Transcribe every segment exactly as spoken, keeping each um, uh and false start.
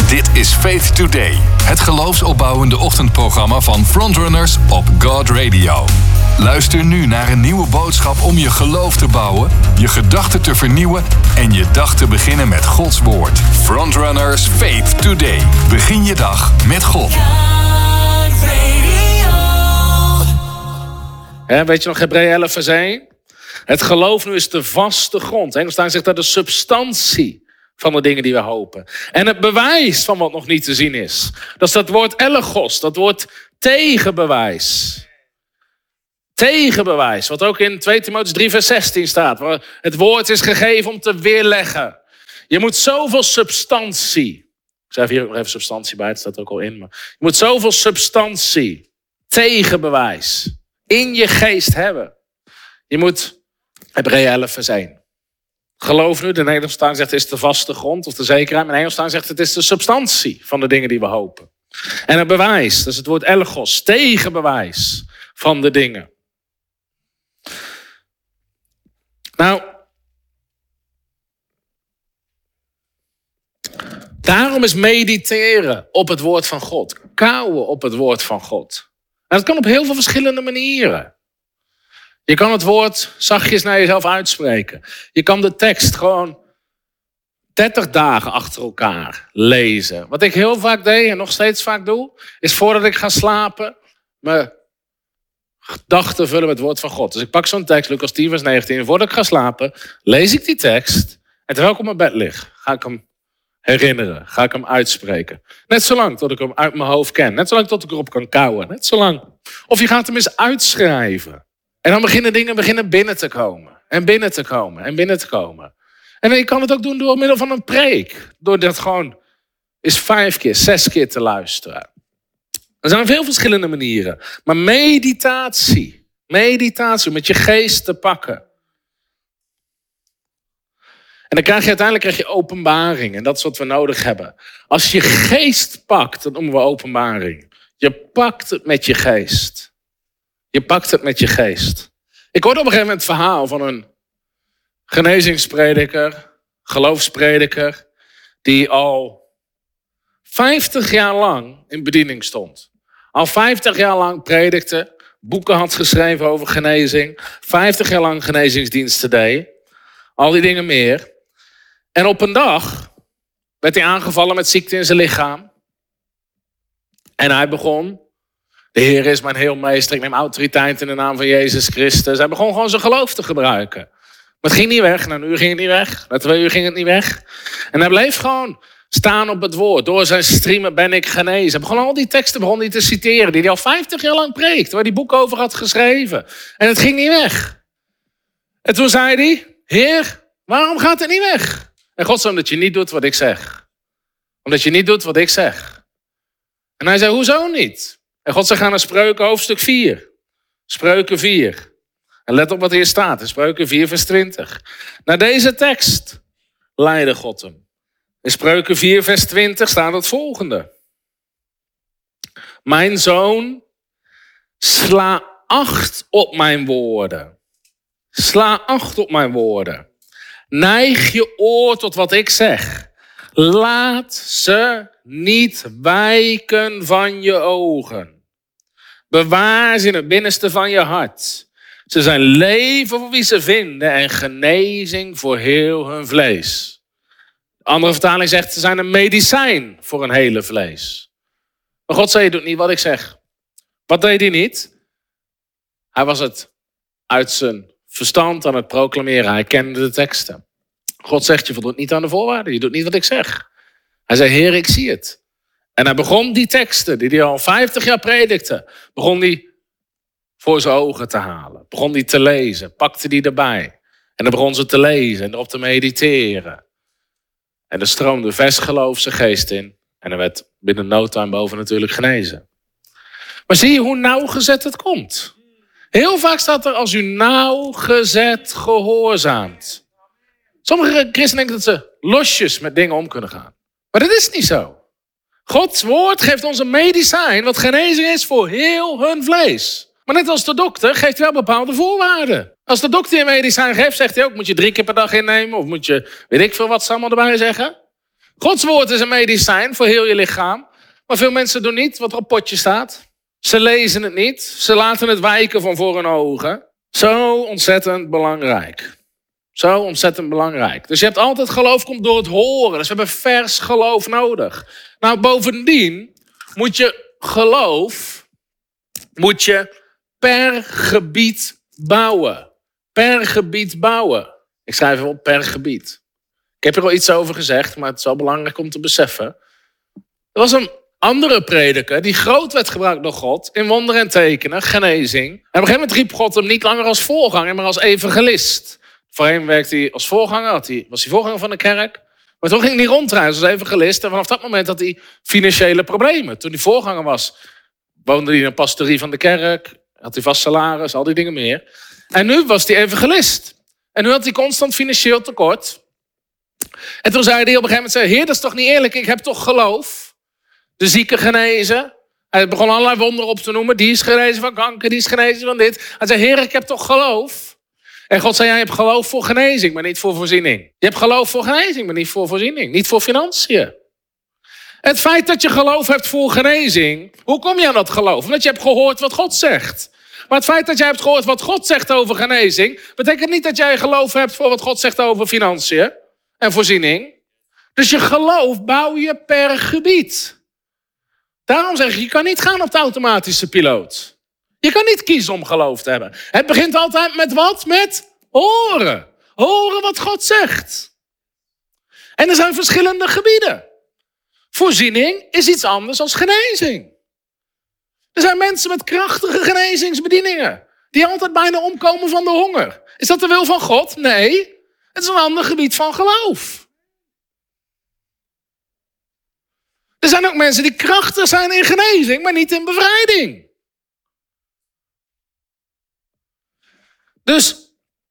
Dit is Faith Today, het geloofsopbouwende ochtendprogramma van Frontrunners op God Radio. Luister nu naar een nieuwe boodschap om je geloof te bouwen, je gedachten te vernieuwen en je dag te beginnen met Gods woord. Frontrunners Faith Today. Begin je dag met God. He, weet je nog Hebreeën elf vers één? Het geloof nu is de vaste grond. Engelstaan zegt dat de substantie van de dingen die we hopen. En het bewijs van wat nog niet te zien is. Dat is dat woord elegos, dat woord tegenbewijs. Tegenbewijs, wat ook in twee Timotheüs drie vers zestien staat. Waar het woord is gegeven om te weerleggen. Je moet zoveel substantie. Ik schrijf hier ook nog even substantie bij, het staat ook al in. Maar je moet zoveel substantie, tegenbewijs, in je geest hebben. Je moet, Hebreeën elf vers één. Geloof nu, de Nederlandstaal zegt het is de vaste grond of de zekerheid. Maar de Engelstaal zegt het is de substantie van de dingen die we hopen. En het bewijs, dat is het woord elegos, tegenbewijs van de dingen. Nou, daarom is mediteren op het woord van God. Kauwen op het woord van God. En dat kan op heel veel verschillende manieren. Je kan het woord zachtjes naar jezelf uitspreken. Je kan de tekst gewoon dertig dagen achter elkaar lezen. Wat ik heel vaak deed en nog steeds vaak doe, is voordat ik ga slapen, mijn gedachten vullen met het woord van God. Dus ik pak zo'n tekst, Lucas tien vers negentien. En voordat ik ga slapen, lees ik die tekst. En terwijl ik op mijn bed lig, ga ik hem herinneren. Ga ik hem uitspreken. Net zolang tot ik hem uit mijn hoofd ken. Net zolang tot ik erop kan kauwen. Net zolang. Of je gaat hem eens uitschrijven. En dan beginnen dingen beginnen binnen te komen. En binnen te komen. En binnen te komen. En je kan het ook doen door middel van een preek. Door dat gewoon eens vijf keer, zes keer te luisteren. Er zijn veel verschillende manieren. Maar meditatie. Meditatie, om met je geest te pakken. En dan krijg je uiteindelijk krijg je openbaring. En dat is wat we nodig hebben. Als je geest pakt, dat noemen we openbaring. Je pakt het met je geest. Je pakt het met je geest. Ik hoorde op een gegeven moment het verhaal van een genezingsprediker, geloofsprediker, die al vijftig jaar lang in bediening stond. Al vijftig jaar lang predikte, boeken had geschreven over genezing, vijftig jaar lang genezingsdiensten deed, al die dingen meer. En op een dag werd hij aangevallen met ziekte in zijn lichaam. En hij begon, de Heer is mijn heelmeester, ik neem autoriteit in de naam van Jezus Christus. Hij begon gewoon zijn geloof te gebruiken. Maar het ging niet weg, na een uur ging het niet weg, na twee uur ging het niet weg. En hij bleef gewoon staan op het woord. Door zijn streamen ben ik genezen. Hij begon al die teksten begon hij te citeren die hij al vijftig jaar lang preekt, waar hij boek over had geschreven. En het ging niet weg. En toen zei hij, Heer, waarom gaat het niet weg? En God zei, omdat je niet doet wat ik zeg. Omdat je niet doet wat ik zeg. En hij zei, hoezo niet? En God zei, ga naar Spreuken hoofdstuk vier. Spreuken vier. En let op wat hier staat. In Spreuken vier vers twintig. Naar deze tekst leidde God hem. In Spreuken vier vers twintig staat het volgende. Mijn zoon, sla acht op mijn woorden. Sla acht op mijn woorden. Neig je oor tot wat ik zeg. Laat ze niet wijken van je ogen. Bewaar ze in het binnenste van je hart. Ze zijn leven voor wie ze vinden en genezing voor heel hun vlees. De andere vertaling zegt, ze zijn een medicijn voor een hele vlees. Maar God zei, je doet niet wat ik zeg. Wat deed hij niet? Hij was het uit zijn verstand aan het proclameren. Hij kende de teksten. God zegt, je voldoet niet aan de voorwaarden. Je doet niet wat ik zeg. Hij zei, Heer, ik zie het. En hij begon die teksten, die hij al vijftig jaar predikte, begon hij voor zijn ogen te halen. Begon hij te lezen, pakte die erbij. En dan begon ze te lezen en erop te mediteren. En er stroomde vers geloof zijn geest in. En hij werd binnen no time boven natuurlijk genezen. Maar zie je hoe nauwgezet het komt? Heel vaak staat er als u nauwgezet gehoorzaamt. Sommige christenen denken dat ze losjes met dingen om kunnen gaan. Maar dat is niet zo. Gods woord geeft ons een medicijn wat genezing is voor heel hun vlees. Maar net als de dokter geeft hij wel bepaalde voorwaarden. Als de dokter je medicijn geeft, zegt hij ook, moet je drie keer per dag innemen? Of moet je, weet ik veel wat ze allemaal erbij zeggen? Gods woord is een medicijn voor heel je lichaam. Maar veel mensen doen niet wat er op het potje staat. Ze lezen het niet. Ze laten het wijken van voor hun ogen. Zo ontzettend belangrijk. Zo ontzettend belangrijk. Dus je hebt altijd geloof komt door het horen. Dus we hebben vers geloof nodig. Nou, bovendien moet je geloof moet je per gebied bouwen. Per gebied bouwen. Ik schrijf hem op per gebied. Ik heb er al iets over gezegd, maar het is wel belangrijk om te beseffen. Er was een andere prediker die groot werd gebruikt door God in wonderen en tekenen, genezing. En op een gegeven moment riep God hem niet langer als voorganger, maar als evangelist. Voorheen werkte hij als voorganger, had hij, was hij voorganger van de kerk. Maar toen ging hij rondreizen als evangelist. En vanaf dat moment had hij financiële problemen. Toen hij voorganger was, woonde hij in een pastorie van de kerk. Had hij vast salaris, al die dingen meer. En nu was hij evangelist. En nu had hij constant financieel tekort. En toen zei hij op een gegeven moment, zei, Heer, dat is toch niet eerlijk? Ik heb toch geloof? De zieken genezen. Hij begon allerlei wonderen op te noemen. Die is genezen van kanker, die is genezen van dit. Hij zei, Heer, ik heb toch geloof? En God zei, jij hebt geloof voor genezing, maar niet voor voorziening. Je hebt geloof voor genezing, maar niet voor voorziening. Niet voor financiën. Het feit dat je geloof hebt voor genezing, hoe kom je aan dat geloof? Omdat je hebt gehoord wat God zegt. Maar het feit dat jij hebt gehoord wat God zegt over genezing, betekent niet dat jij geloof hebt voor wat God zegt over financiën en voorziening. Dus je geloof bouw je per gebied. Daarom zeg je, je kan niet gaan op de automatische piloot. Je kan niet kiezen om geloof te hebben. Het begint altijd met wat? Met horen. Horen wat God zegt. En er zijn verschillende gebieden. Voorziening is iets anders dan genezing. Er zijn mensen met krachtige genezingsbedieningen. Die altijd bijna omkomen van de honger. Is dat de wil van God? Nee. Het is een ander gebied van geloof. Er zijn ook mensen die krachtig zijn in genezing, maar niet in bevrijding. Dus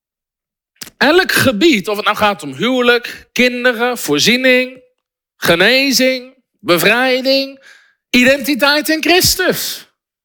elk gebied, of het nou gaat om huwelijk, kinderen, voorziening, genezing, bevrijding, identiteit in Christus.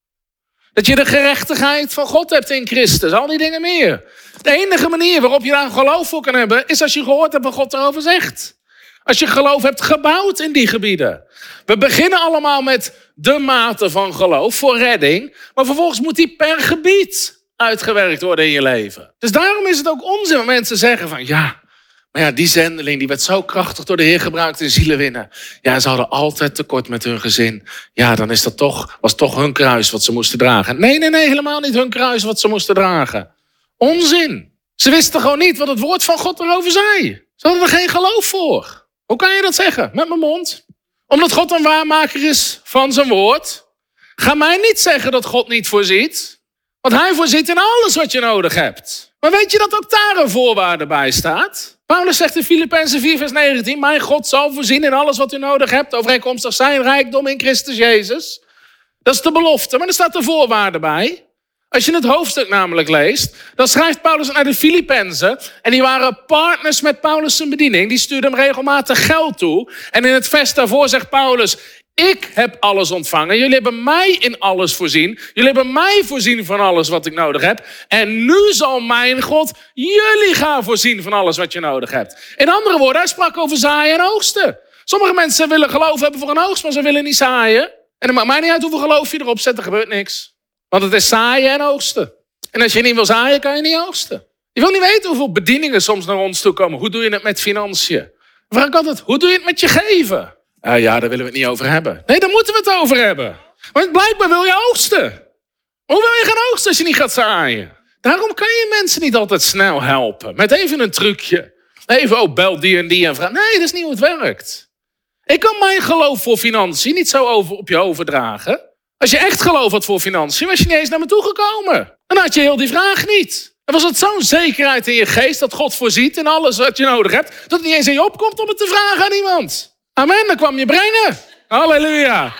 Dat je de gerechtigheid van God hebt in Christus, al die dingen meer. De enige manier waarop je daar geloof voor kan hebben, is als je gehoord hebt wat God erover zegt. Als je geloof hebt gebouwd in die gebieden. We beginnen allemaal met de mate van geloof voor redding, maar vervolgens moet die per gebied uitgewerkt worden in je leven. Dus daarom is het ook onzin dat mensen zeggen van ja, maar ja, die zendeling die werd zo krachtig door de Heer gebruikt in zielen winnen. Ja, ze hadden altijd tekort met hun gezin. Ja, dan is dat toch, was toch hun kruis wat ze moesten dragen. Nee, nee, nee, helemaal niet hun kruis wat ze moesten dragen. Onzin. Ze wisten gewoon niet wat het woord van God erover zei. Ze hadden er geen geloof voor. Hoe kan je dat zeggen? Met mijn mond. Omdat God een waarmaker is van zijn woord. Ga mij niet zeggen dat God niet voorziet. Want hij voorziet in alles wat je nodig hebt. Maar weet je dat ook daar een voorwaarde bij staat? Paulus zegt in Filippenzen vier vers negentien... Mijn God zal voorzien in alles wat u nodig hebt... overeenkomstig zijn rijkdom in Christus Jezus. Dat is de belofte, maar er staat een voorwaarde bij. Als je het hoofdstuk namelijk leest... dan schrijft Paulus naar de Filippenzen... en die waren partners met Paulus' zijn bediening. Die stuurden hem regelmatig geld toe. En in het vers daarvoor zegt Paulus... Ik heb alles ontvangen. Jullie hebben mij in alles voorzien. Jullie hebben mij voorzien van alles wat ik nodig heb. En nu zal mijn God jullie gaan voorzien van alles wat je nodig hebt. In andere woorden, hij sprak over zaaien en oogsten. Sommige mensen willen geloof hebben voor een oogst, maar ze willen niet zaaien. En het maakt mij niet uit hoeveel geloof je erop zet, er gebeurt niks. Want het is zaaien en oogsten. En als je niet wil zaaien, kan je niet oogsten. Je wil niet weten hoeveel bedieningen soms naar ons toe komen. Hoe doe je het met financiën? Dan vraag ik altijd, hoe doe je het met je geven? Uh, ja, daar willen we het niet over hebben. Nee, daar moeten we het over hebben. Want blijkbaar wil je oogsten. Hoe wil je gaan oogsten als je niet gaat zaaien? Daarom kan je mensen niet altijd snel helpen. Met even een trucje. Even, oh, bel die en die en vraag. Nee, dat is niet hoe het werkt. Ik kan mijn geloof voor financiën niet zo over, op je overdragen. Als je echt geloof had voor financiën, was je niet eens naar me toegekomen. Dan had je heel die vraag niet. Dan was het zo'n zekerheid in je geest dat God voorziet in alles wat je nodig hebt, dat het niet eens in je opkomt om het te vragen aan iemand. Amen, dan kwam je brengen. Halleluja.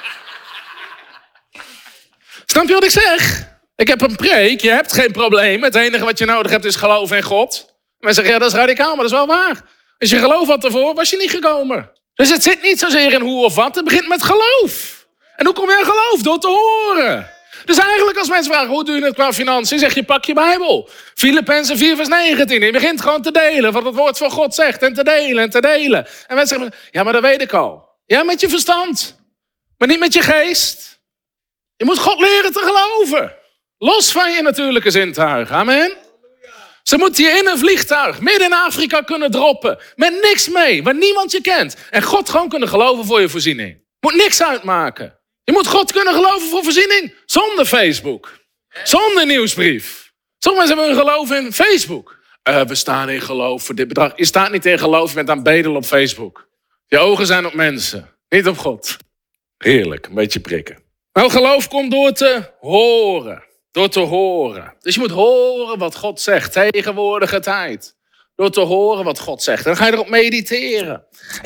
Snap je wat ik zeg? Ik heb een preek, je hebt geen probleem. Het enige wat je nodig hebt is geloof in God. Mensen zeggen, ja, dat is radicaal, maar dat is wel waar. Als je geloof had ervoor, was je niet gekomen. Dus het zit niet zozeer in hoe of wat, het begint met geloof. En hoe kom je aan geloof? Door te horen. Dus eigenlijk als mensen vragen, hoe doe je het qua financiën? Zeg je, pak je Bijbel. Filippenzen vier vers negentien. Je begint gewoon te delen wat het woord van God zegt. En te delen en te delen. En mensen zeggen, ja, maar dat weet ik al. Ja, met je verstand. Maar niet met je geest. Je moet God leren te geloven. Los van je natuurlijke zintuigen. Amen. Ze moeten je in een vliegtuig midden in Afrika kunnen droppen. Met niks mee, waar niemand je kent. En God gewoon kunnen geloven voor je voorziening. Moet niks uitmaken. Je moet God kunnen geloven voor voorziening. Zonder Facebook. Zonder nieuwsbrief. Sommigen hebben hun geloof in Facebook. Uh, we staan in geloof voor dit bedrag. Je staat niet in geloof, je bent aan het bedelen op Facebook. Je ogen zijn op mensen, niet op God. Heerlijk, een beetje prikken. Nou, geloof komt door te horen. Door te horen. Dus je moet horen wat God zegt. Tegenwoordige tijd. Door te horen wat God zegt. En dan ga je erop mediteren.